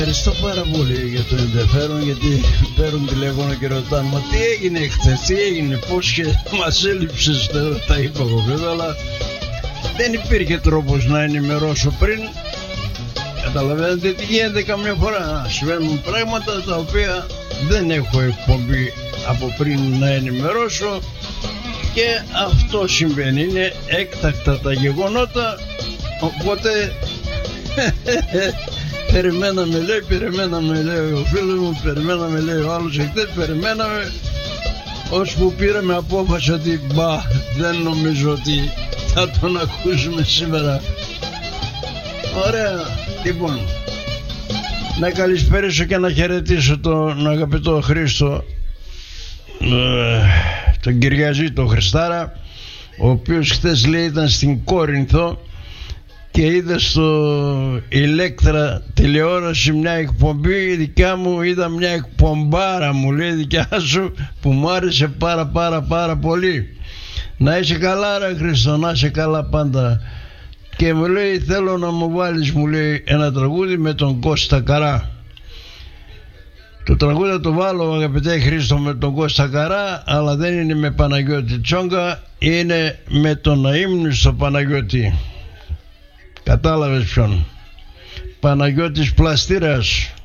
Ευχαριστώ πάρα πολύ για το ενδιαφέρον, γιατί παίρνουν τηλέφωνο και ρωτάνε μα τι έγινε χθες, τι έγινε, πώς και μας έλειψες, τα είπα εγώ βέβαια, αλλά δεν υπήρχε τρόπος να ενημερώσω πριν. Καταλαβαίνετε τι γίνεται καμιά φορά, συμβαίνουν πράγματα τα οποία δεν έχω εκπομπή από πριν να ενημερώσω και αυτό συμβαίνει, είναι έκτακτα τα γεγονότα, οπότε περιμέναμε λέει ο φίλος μου, περιμέναμε λέει ο άλλος εχθές, περιμέναμε ώσπου πήραμε απόφαση ότι δεν νομίζω ότι θα τον ακούσουμε σήμερα. Ωραία, λοιπόν, να καλησπέρισω και να χαιρετήσω τον αγαπητό Χρήστο, τον Κυριαζή, τον Χριστάρα, ο οποίος χθες λέει ήταν στην Κόρινθο και είδα στο Ηλέκτρα τηλεόραση μια εκπομπή δικιά μου, είδα μια εκπομπάρα μου λέει δικιά σου που μου άρεσε πάρα πολύ. Να είσαι καλά ρε Χριστό, να είσαι καλά πάντα. Και μου λέει θέλω να μου βάλεις, μου λέει, ένα τραγούδι με τον Κώστα Καρά. Το τραγούδι θα το βάλω αγαπητέ Χρήστο με τον Κώστα Καρά, αλλά δεν είναι με Παναγιώτη Τσόγκα, είναι με τον αείμνηστο Παναγιώτη. Κατάλαβες ποιον? Παναγιώτης Πλαστήρας.